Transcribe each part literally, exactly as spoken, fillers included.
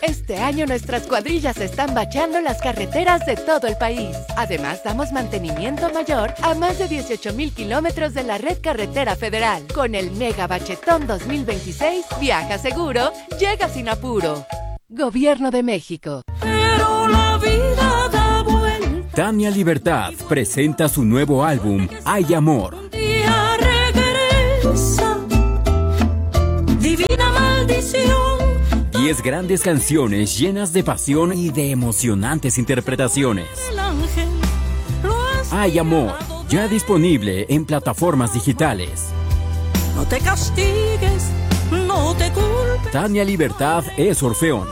Este año nuestras cuadrillas están bacheando las carreteras de todo el país. Además, damos mantenimiento mayor a más de dieciocho mil kilómetros de la red carretera federal. Con el Mega Bachetón dos mil veintiséis, viaja seguro, llega sin apuro. Gobierno de México. Pero la vida da vuelta. Tania Libertad presenta su nuevo álbum, Hay Amor. Un día regresa, divina maldición. Diez grandes canciones llenas de pasión y de emocionantes interpretaciones. El ángel lo has Hay Amor, llamado ya disponible en plataformas digitales. No te castigues, no te culpes. Tania Libertad es Orfeón.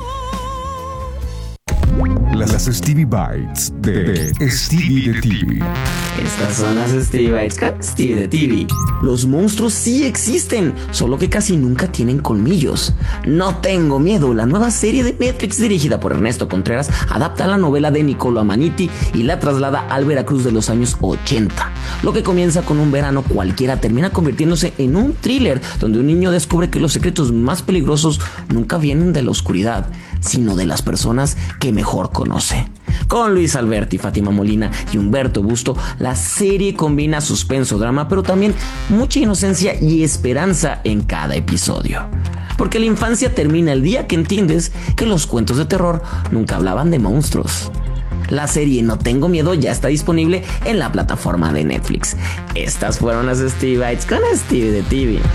Las Stevie Bites de Stevie de T V. Estas son las Stevie Bites con Stevie de T V. Los monstruos sí existen, solo que casi nunca tienen colmillos. No tengo miedo, la nueva serie de Netflix dirigida por Ernesto Contreras adapta la novela de Niccolo Amaniti y la traslada al Veracruz de los años ochenta. Lo que comienza con un verano cualquiera termina convirtiéndose en un thriller donde un niño descubre que los secretos más peligrosos nunca vienen de la oscuridad, sino de las personas que mejor conoce. Con Luis Alberti, Fátima Molina y Humberto Busto, la serie combina suspenso, drama, pero también mucha inocencia y esperanza en cada episodio. Porque la infancia termina el día que entiendes que los cuentos de terror nunca hablaban de monstruos. La serie No Tengo Miedo ya está disponible en la plataforma de Netflix. Estas fueron las Stevie Bites con Stevie de T V.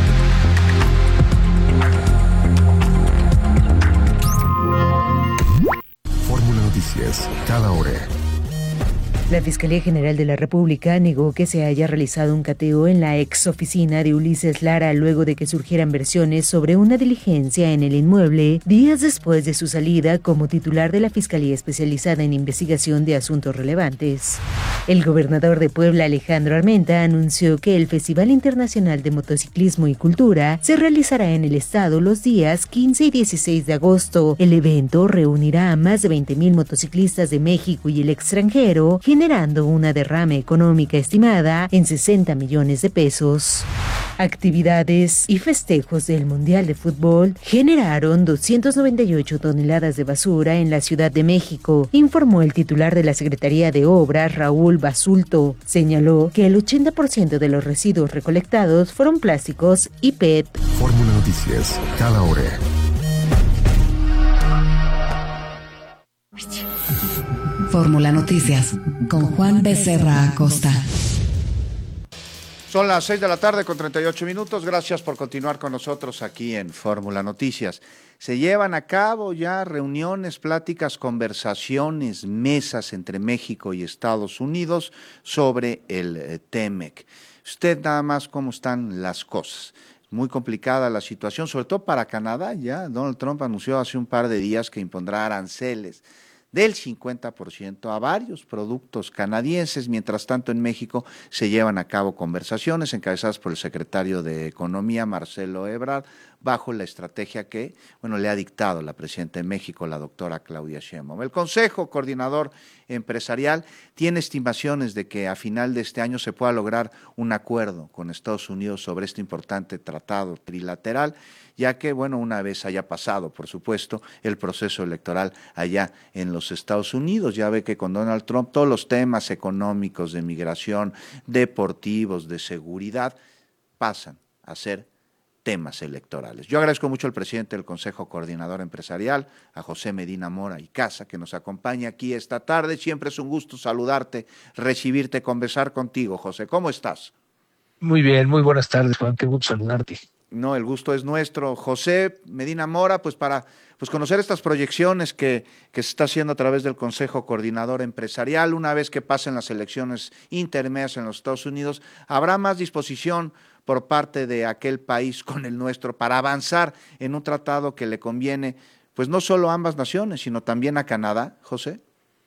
Noticias, cada hora. La Fiscalía General de la República negó que se haya realizado un cateo en la ex oficina de Ulises Lara luego de que surgieran versiones sobre una diligencia en el inmueble días después de su salida como titular de la Fiscalía Especializada en Investigación de Asuntos Relevantes. El gobernador de Puebla, Alejandro Armenta, anunció que el Festival Internacional de Motociclismo y Cultura se realizará en el estado los días quince y dieciséis de agosto. El evento reunirá a más de veinte mil motociclistas de México y el extranjero, generando una derrama económica estimada en sesenta millones de pesos. Actividades y festejos del Mundial de Fútbol generaron doscientas noventa y ocho toneladas de basura en la Ciudad de México, informó el titular de la Secretaría de Obras, Raúl Basulto. Señaló que el ochenta por ciento de los residuos recolectados fueron plásticos y P E T. Fórmula Noticias, cada hora. Fórmula Noticias, con Juan Becerra Acosta. Son las seis de la tarde con treinta y ocho minutos. Gracias por continuar con nosotros aquí en Fórmula Noticias. Se llevan a cabo ya reuniones, pláticas, conversaciones, mesas entre México y Estados Unidos sobre el eh, TEMEC. Usted nada más cómo están las cosas. Muy complicada la situación, sobre todo para Canadá. Ya Donald Trump anunció hace un par de días que impondrá aranceles del cincuenta por ciento a varios productos canadienses. Mientras tanto, en México se llevan a cabo conversaciones encabezadas por el secretario de Economía, Marcelo Ebrard, bajo la estrategia que, bueno, le ha dictado la presidenta de México, la doctora Claudia Sheinbaum. El Consejo Coordinador Empresarial tiene estimaciones de que a final de este año se pueda lograr un acuerdo con Estados Unidos sobre este importante tratado trilateral, ya que, bueno, una vez haya pasado, por supuesto, el proceso electoral allá en los Estados Unidos. Ya ve que con Donald Trump todos los temas económicos, de migración, deportivos, de seguridad, pasan a ser temas electorales. Yo agradezco mucho al presidente del Consejo Coordinador Empresarial, a José Medina Mora y Casa, que nos acompaña aquí esta tarde. Siempre es un gusto saludarte, recibirte, conversar contigo, José. ¿Cómo estás? Muy bien, muy buenas tardes, Juan. Qué gusto saludarte. No, el gusto es nuestro. José Medina Mora, pues para pues conocer estas proyecciones que, que se está haciendo a través del Consejo Coordinador Empresarial, una vez que pasen las elecciones intermedias en los Estados Unidos, ¿habrá más disposición por parte de aquel país con el nuestro para avanzar en un tratado que le conviene, pues no solo a ambas naciones, sino también a Canadá, José?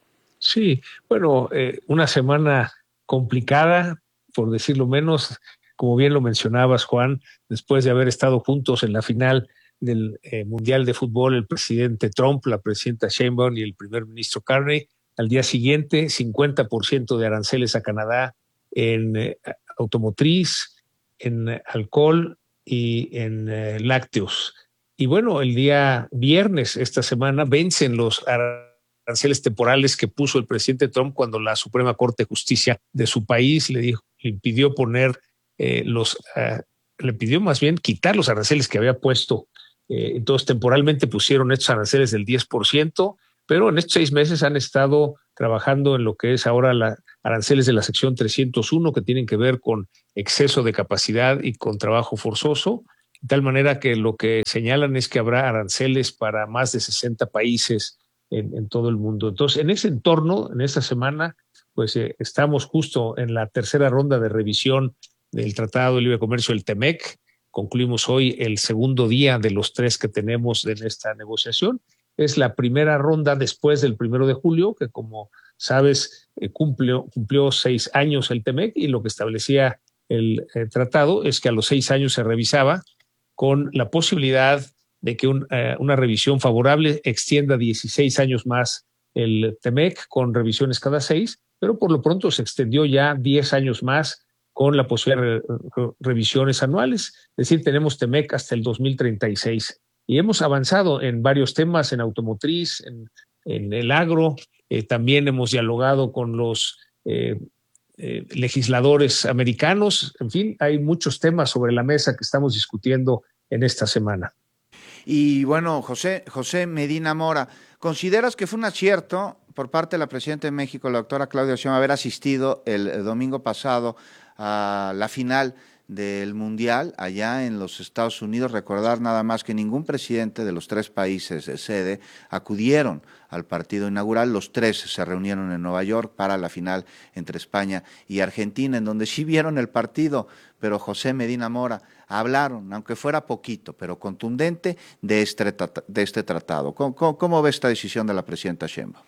Sí, bueno, eh, una semana complicada, por decirlo menos, como bien lo mencionabas, Juan, después de haber estado juntos en la final del eh, Mundial de Fútbol, el presidente Trump, la presidenta Sheinbaum y el primer ministro Carney, al día siguiente, cincuenta por ciento de aranceles a Canadá en eh, automotriz, en alcohol y en eh, lácteos. y bueno, el día viernes, esta semana, vencen los aranceles temporales que puso el presidente Trump cuando la Suprema Corte de Justicia de su país le dijo, le impidió poner eh, los, uh, le pidió más bien quitar los aranceles que había puesto. Eh, entonces, temporalmente pusieron estos aranceles del diez por ciento, pero en estos seis meses han estado trabajando en lo que es ahora la aranceles de la sección trescientos uno, que tienen que ver con exceso de capacidad y con trabajo forzoso, de tal manera que lo que señalan es que habrá aranceles para más de sesenta países en, en todo el mundo. Entonces, en ese entorno, en esta semana, pues eh, estamos justo en la tercera ronda de revisión del Tratado de Libre Comercio, el TEMEC. Concluimos hoy el segundo día de los tres que tenemos en esta negociación. Es la primera ronda después del primero de julio, que como sabes eh, cumplió, cumplió seis años el TEMEC, y lo que establecía el, el tratado es que a los seis años se revisaba con la posibilidad de que un, eh, una revisión favorable extienda dieciséis años más el TEMEC, con revisiones cada seis, pero por lo pronto se extendió ya diez años más con la posibilidad de re, revisiones anuales. Es decir, tenemos TEMEC hasta el dos mil treinta y seis. Y hemos avanzado en varios temas, en automotriz, en, en el agro. Eh, también hemos dialogado con los eh, eh, legisladores americanos. En fin, hay muchos temas sobre la mesa que estamos discutiendo en esta semana. Y bueno, José, José Medina Mora, ¿consideras que fue un acierto por parte de la presidenta de México, la doctora Claudia Sheinbaum, haber asistido el, el domingo pasado a la final del Mundial allá en los Estados Unidos? Recordar nada más que ningún presidente de los tres países de sede acudieron al partido inaugural. Los tres se reunieron en Nueva York para la final entre España y Argentina, en donde sí vieron el partido, pero José Medina Mora, hablaron, aunque fuera poquito, pero contundente, de este, de este tratado. ¿Cómo, cómo, cómo ve esta decisión de la presidenta Sheinbaum?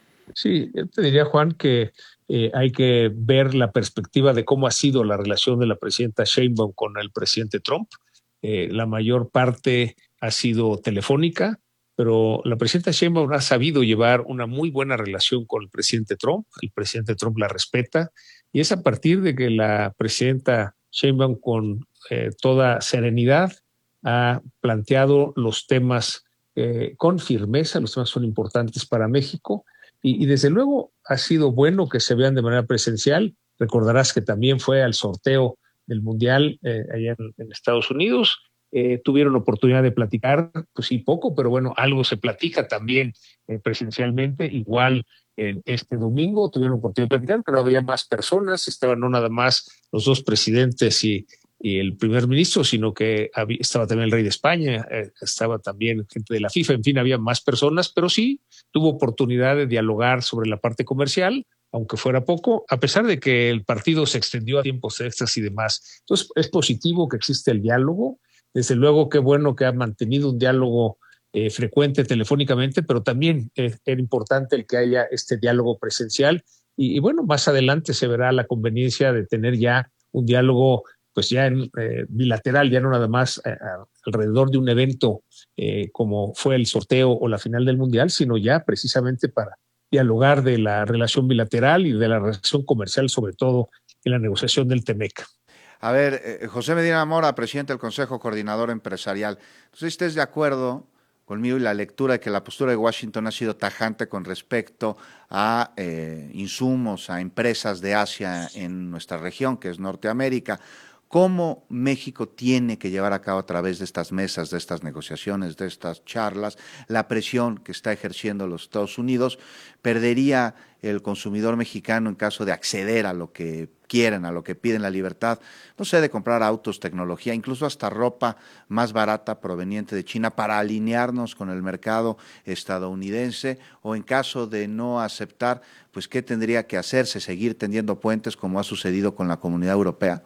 Sí, yo te diría, Juan, que eh, hay que ver la perspectiva de cómo ha sido la relación de la presidenta Sheinbaum con el presidente Trump. Eh, la mayor parte ha sido telefónica, pero la presidenta Sheinbaum ha sabido llevar una muy buena relación con el presidente Trump. El presidente Trump la respeta, y es a partir de que la presidenta Sheinbaum, con eh, toda serenidad, ha planteado los temas eh, con firmeza. Los temas son importantes para México. Y, y desde luego ha sido bueno que se vean de manera presencial. Recordarás que también fue al sorteo del Mundial eh, allá en, en Estados Unidos. Eh, tuvieron oportunidad de platicar, pues sí, poco, pero bueno, algo se platica también eh, presencialmente. Igual eh, este domingo tuvieron oportunidad de platicar, pero había más personas. Estaban no nada más los dos presidentes y, y el primer ministro, sino que había, estaba también el rey de España, eh, estaba también gente de la FIFA. En fin, había más personas, pero sí tuvo oportunidad de dialogar sobre la parte comercial, aunque fuera poco, a pesar de que el partido se extendió a tiempos extras y demás. Entonces, es positivo que existe el diálogo. Desde luego, qué bueno que ha mantenido un diálogo eh, frecuente telefónicamente, pero también eh, era importante el que haya este diálogo presencial. Y, y bueno, más adelante se verá la conveniencia de tener ya un diálogo pues ya en eh, bilateral, ya no nada más eh, alrededor de un evento eh, como fue el sorteo o la final del Mundial, sino ya precisamente para dialogar de la relación bilateral y de la relación comercial, sobre todo en la negociación del TEMEC. A ver, eh, José Medina Mora, presidente del Consejo Coordinador Empresarial, no sé si estés de acuerdo conmigo y la lectura de que la postura de Washington ha sido tajante con respecto a eh, insumos, a empresas de Asia en nuestra región, que es Norteamérica. ¿Cómo México tiene que llevar a cabo a través de estas mesas, de estas negociaciones, de estas charlas, la presión que está ejerciendo los Estados Unidos? ¿Perdería el consumidor mexicano en caso de acceder a lo que quieren, a lo que piden, la libertad, no sé, de comprar autos, tecnología, incluso hasta ropa más barata proveniente de China para alinearnos con el mercado estadounidense? O en caso de no aceptar, pues ¿qué tendría que hacerse? ¿Seguir tendiendo puentes como ha sucedido con la Comunidad Europea?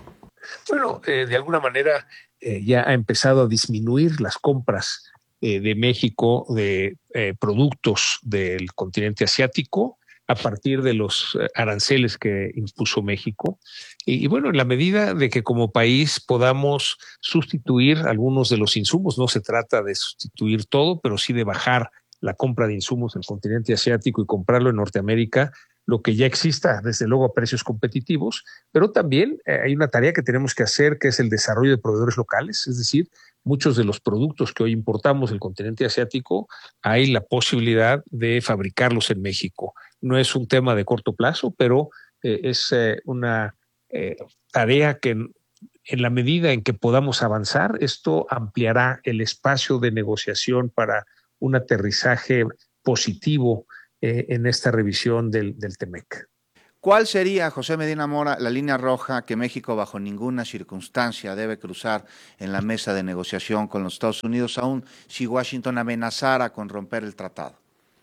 Bueno, eh, de alguna manera eh, ya ha empezado a disminuir las compras eh, de México de eh, productos del continente asiático a partir de los aranceles que impuso México. Y, y bueno, en la medida de que como país podamos sustituir algunos de los insumos, no se trata de sustituir todo, pero sí de bajar la compra de insumos del continente asiático y comprarlo en Norteamérica, lo que ya exista, desde luego a precios competitivos, pero también eh, hay una tarea que tenemos que hacer, que es el desarrollo de proveedores locales, es decir, muchos de los productos que hoy importamos del continente asiático, hay la posibilidad de fabricarlos en México. No es un tema de corto plazo, pero eh, es eh, una eh, tarea que en, en la medida en que podamos avanzar, esto ampliará el espacio de negociación para un aterrizaje positivo eh, en esta revisión del, del TEMEC. ¿Cuál sería, José Medina Mora, la línea roja que México bajo ninguna circunstancia debe cruzar en la mesa de negociación con los Estados Unidos, aun si Washington amenazara con romper el tratado?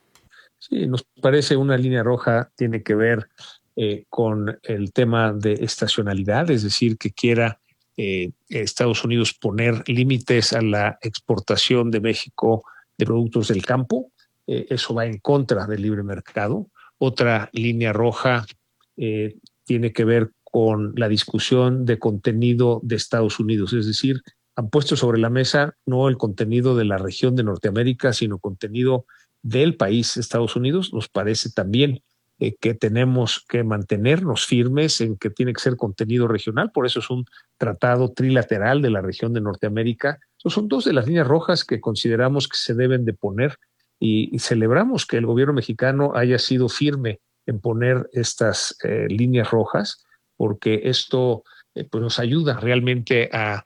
Sí, nos parece una línea roja tiene que ver eh, con el tema de estacionalidad, es decir, que quiera eh, Estados Unidos poner límites a la exportación de México de productos del campo. Eh, eso va en contra del libre mercado. Otra línea roja eh, tiene que ver con la discusión de contenido de Estados Unidos, es decir, han puesto sobre la mesa no el contenido de la región de Norteamérica, sino contenido del país Estados Unidos. Nos parece también eh, que tenemos que mantenernos firmes en que tiene que ser contenido regional, por eso es un tratado trilateral de la región de Norteamérica. Esas son dos de las líneas rojas que consideramos que se deben de poner y, y celebramos que el gobierno mexicano haya sido firme en poner estas eh, líneas rojas, porque esto eh, pues nos ayuda realmente a,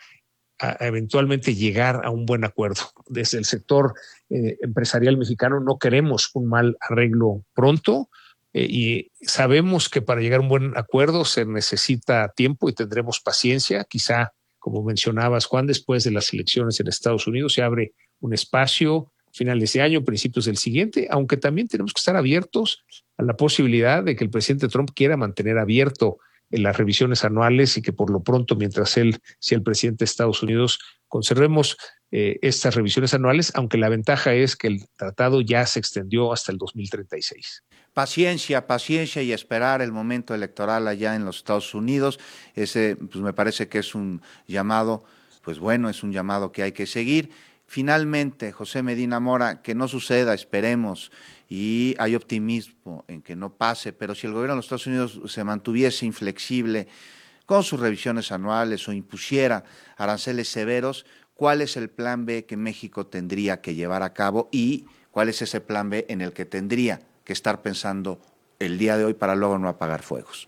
a eventualmente llegar a un buen acuerdo. Desde el sector eh, empresarial mexicano no queremos un mal arreglo pronto eh, y sabemos que para llegar a un buen acuerdo se necesita tiempo y tendremos paciencia. Quizá, como mencionabas, Juan, después de las elecciones en Estados Unidos se abre un espacio finales de año, principios del siguiente, aunque también tenemos que estar abiertos a la posibilidad de que el presidente Trump quiera mantener abierto en las revisiones anuales y que por lo pronto, mientras él sea el presidente de Estados Unidos, conservemos eh, estas revisiones anuales, aunque la ventaja es que el tratado ya se extendió hasta el dos mil treinta y seis. Paciencia, paciencia y esperar el momento electoral allá en los Estados Unidos. Ese, pues me parece que es un llamado, pues bueno, es un llamado que hay que seguir. Finalmente, José Medina Mora, que no suceda, esperemos, y hay optimismo en que no pase, pero si el gobierno de los Estados Unidos se mantuviese inflexible con sus revisiones anuales o impusiera aranceles severos, ¿cuál es el plan B que México tendría que llevar a cabo y cuál es ese plan B en el que tendría que estar pensando el día de hoy para luego no apagar fuegos?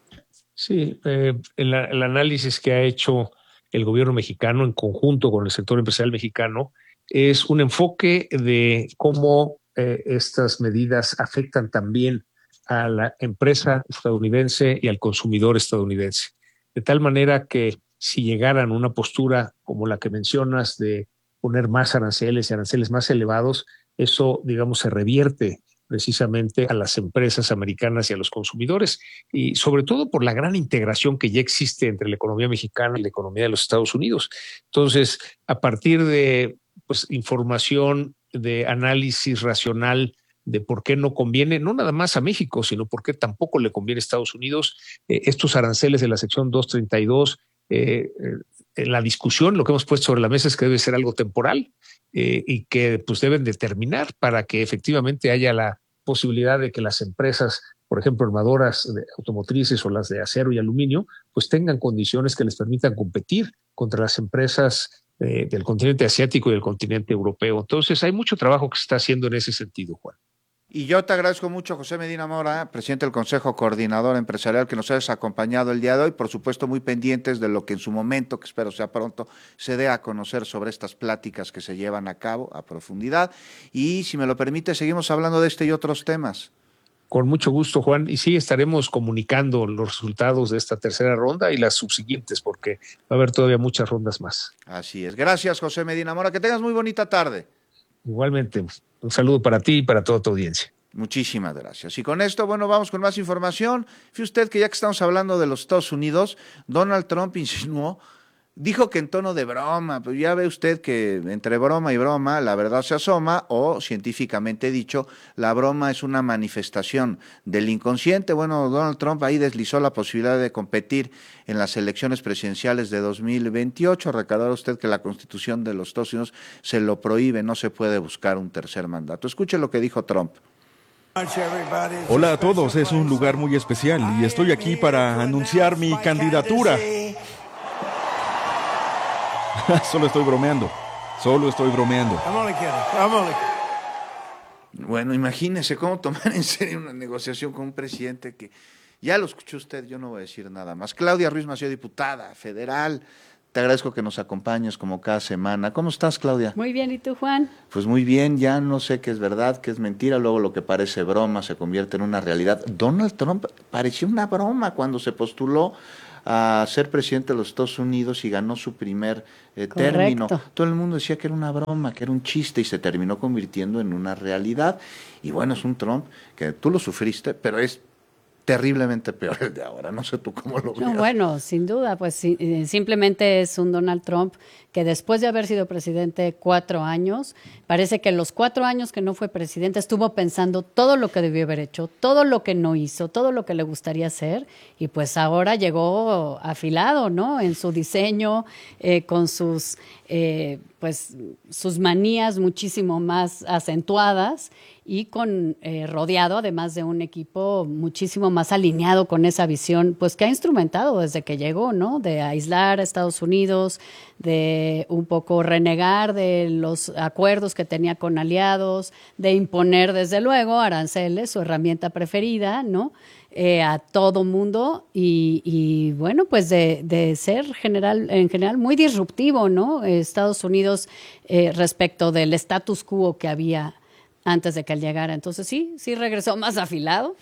Sí, eh, el, el análisis que ha hecho el gobierno mexicano en conjunto con el sector empresarial mexicano es un enfoque de cómo eh, estas medidas afectan también a la empresa estadounidense y al consumidor estadounidense. De tal manera que si llegaran a una postura como la que mencionas de poner más aranceles y aranceles más elevados, eso, digamos, se revierte precisamente a las empresas americanas y a los consumidores, y sobre todo por la gran integración que ya existe entre la economía mexicana y la economía de los Estados Unidos. Entonces, a partir de pues, información, de análisis racional de por qué no conviene, no nada más a México, sino por qué tampoco le conviene a Estados Unidos, eh, estos aranceles de la sección doscientos treinta y dos, eh, eh, la discusión, lo que hemos puesto sobre la mesa es que debe ser algo temporal eh, y que pues deben determinar para que efectivamente haya la posibilidad de que las empresas, por ejemplo, armadoras de automotrices o las de acero y aluminio, pues tengan condiciones que les permitan competir contra las empresas eh, del continente asiático y del continente europeo. Entonces, hay mucho trabajo que se está haciendo en ese sentido, Juan. Y yo te agradezco mucho, José Medina Mora, presidente del Consejo Coordinador Empresarial, que nos hayas acompañado el día de hoy. Por supuesto, muy pendientes de lo que en su momento, que espero sea pronto, se dé a conocer sobre estas pláticas que se llevan a cabo a profundidad. Y, si me lo permite, seguimos hablando de este y otros temas. Con mucho gusto, Juan. Y sí, estaremos comunicando los resultados de esta tercera ronda y las subsiguientes, porque va a haber todavía muchas rondas más. Así es. Gracias, José Medina Mora. Que tengas muy bonita tarde. Igualmente, un saludo para ti y para toda tu audiencia. Muchísimas gracias. Y con esto, bueno, vamos con más información. Fíjate usted que ya que estamos hablando de los Estados Unidos, Donald Trump insinuó, dijo que en tono de broma, pues ya ve usted que entre broma y broma la verdad se asoma, o científicamente dicho, la broma es una manifestación del inconsciente. Bueno, Donald Trump ahí deslizó la posibilidad de competir en las elecciones presidenciales de dos mil veintiocho. Recordará usted que la Constitución de los Estados Unidos se lo prohíbe, no se puede buscar un tercer mandato. Escuche lo que dijo Trump. Hola a todos, es un lugar muy especial y estoy aquí para anunciar mi candidatura. Solo estoy bromeando, solo estoy bromeando. Bueno, imagínese cómo tomar en serio una negociación con un presidente que, ya lo escuchó usted, yo no voy a decir nada más. Claudia Ruiz Massieu, diputada federal, te agradezco que nos acompañes como cada semana. ¿Cómo estás, Claudia? Muy bien, ¿y tú, Juan? Pues muy bien, ya no sé qué es verdad, qué es mentira, luego lo que parece broma se convierte en una realidad. Donald Trump parecía una broma cuando se postuló a ser presidente de los Estados Unidos y ganó su primer eh, término. Todo el mundo decía que era una broma, que era un chiste y se terminó convirtiendo en una realidad. Y bueno, es un Trump que tú lo sufriste, pero es terriblemente peor el de ahora. No sé tú cómo lo ves. No, bueno, sin duda, pues sí, simplemente es un Donald Trump que después de haber sido presidente cuatro años, parece que los cuatro años que no fue presidente estuvo pensando todo lo que debió haber hecho, todo lo que no hizo, todo lo que le gustaría hacer, y pues ahora llegó afilado, ¿no? En su diseño, eh, con sus, eh, pues, sus manías muchísimo más acentuadas, y con eh, rodeado además de un equipo muchísimo más alineado con esa visión, pues que ha instrumentado desde que llegó, ¿no? De aislar a Estados Unidos, de un poco renegar de los acuerdos que tenía con aliados, de imponer desde luego aranceles, su herramienta preferida, ¿no? Eh, a todo mundo y, y bueno, pues de, de ser general, en general muy disruptivo, ¿no? Estados Unidos eh, respecto del status quo que había antes de que él llegara. Entonces sí, sí regresó más afilado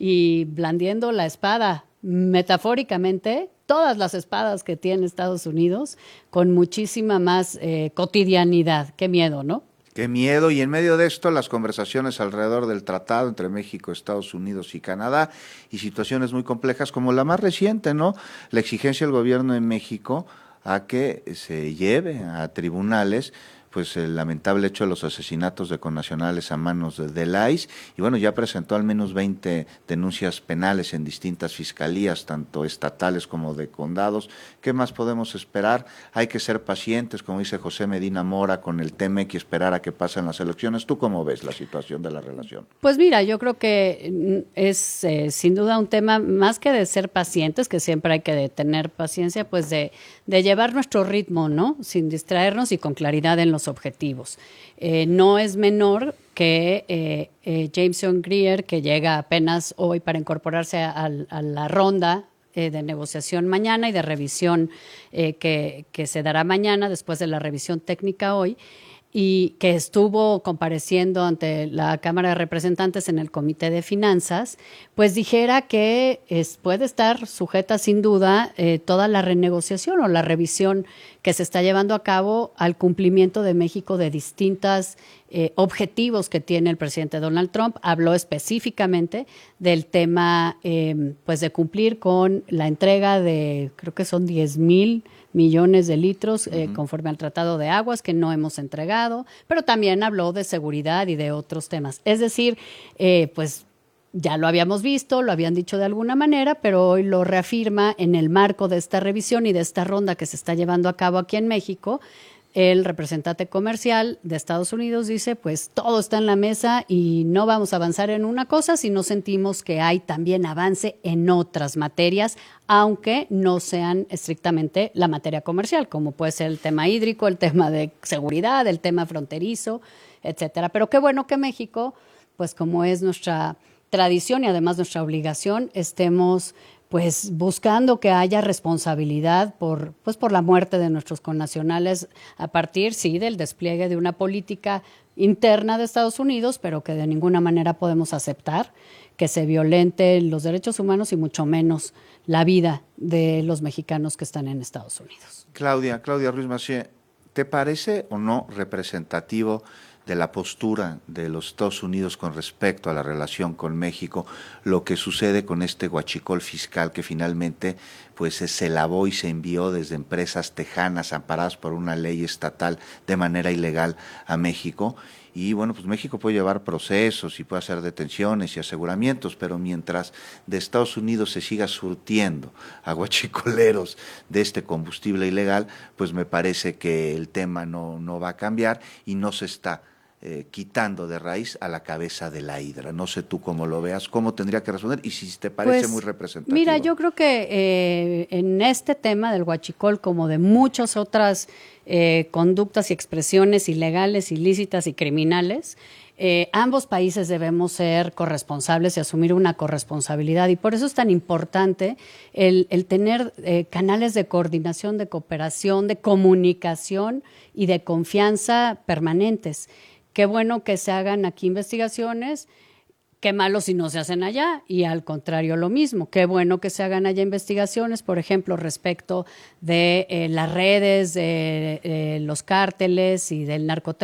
y blandiendo la espada, metafóricamente, todas las espadas que tiene Estados Unidos, con muchísima más eh, cotidianidad. Qué miedo, ¿no? Qué miedo, y en medio de esto las conversaciones alrededor del tratado entre México, Estados Unidos y Canadá, y situaciones muy complejas como la más reciente, ¿no? La exigencia del gobierno de México a que se lleve a tribunales pues el lamentable hecho de los asesinatos de connacionales a manos de, del I C E, y bueno, ya presentó al menos veinte denuncias penales en distintas fiscalías, tanto estatales como de condados. ¿Qué más podemos esperar? Hay que ser pacientes, como dice José Medina Mora, con el T M E C y esperar a que pasen las elecciones. ¿Tú cómo ves la situación de la relación? Pues mira, yo creo que es eh, sin duda un tema más que de ser pacientes, que siempre hay que de tener paciencia, pues de, de llevar nuestro ritmo, ¿no? Sin distraernos y con claridad en los objetivos. Eh, no es menor que eh, eh, Jameson Greer, que llega apenas hoy para incorporarse a, a, a la ronda eh, de negociación mañana y de revisión eh, que, que se dará mañana después de la revisión técnica hoy, y que estuvo compareciendo ante la Cámara de Representantes en el Comité de Finanzas, pues dijera que es, puede estar sujeta sin duda eh, toda la renegociación o la revisión que se está llevando a cabo al cumplimiento de México de distintos eh, objetivos que tiene el presidente Donald Trump. Habló específicamente del tema eh, pues de cumplir con la entrega de, creo que son diez mil millones de litros eh, uh-huh. conforme al Tratado de Aguas que no hemos entregado, pero también habló de seguridad y de otros temas. Es decir, eh, pues ya lo habíamos visto, lo habían dicho de alguna manera, pero hoy lo reafirma en el marco de esta revisión y de esta ronda que se está llevando a cabo aquí en México. El representante comercial de Estados Unidos dice, pues todo está en la mesa y no vamos a avanzar en una cosa si no sentimos que hay también avance en otras materias, aunque no sean estrictamente la materia comercial, como puede ser el tema hídrico, el tema de seguridad, el tema fronterizo, etcétera. Pero qué bueno que México, pues como es nuestra tradición y además nuestra obligación, estemos pues buscando que haya responsabilidad por, pues, por la muerte de nuestros connacionales a partir, sí, del despliegue de una política interna de Estados Unidos, pero que de ninguna manera podemos aceptar que se violenten los derechos humanos y mucho menos la vida de los mexicanos que están en Estados Unidos. Claudia, Claudia Ruiz Massieu, ¿te parece o no representativo de la postura de los Estados Unidos con respecto a la relación con México, lo que sucede con este huachicol fiscal que finalmente pues se lavó y se envió desde empresas tejanas amparadas por una ley estatal de manera ilegal a México? Y bueno, pues México puede llevar procesos y puede hacer detenciones y aseguramientos, pero mientras de Estados Unidos se siga surtiendo a huachicoleros de este combustible ilegal, pues me parece que el tema no, no va a cambiar y no se está eh, quitando de raíz a la cabeza de la hidra. No sé tú cómo lo veas, cómo tendría que responder y si te parece pues, muy representativo. Mira, yo creo que eh, en este tema del huachicol, como de muchas otras eh, conductas y expresiones ilegales, ilícitas y criminales, Eh, ambos países debemos ser corresponsables y asumir una corresponsabilidad, y por eso es tan importante el, el tener eh, canales de coordinación, de cooperación, de comunicación y de confianza permanentes. Qué bueno que se hagan aquí investigaciones, qué malo si no se hacen allá, y al contrario lo mismo. Qué bueno que se hagan allá investigaciones, por ejemplo, respecto de eh, las redes, de eh, los cárteles y del narcotráfico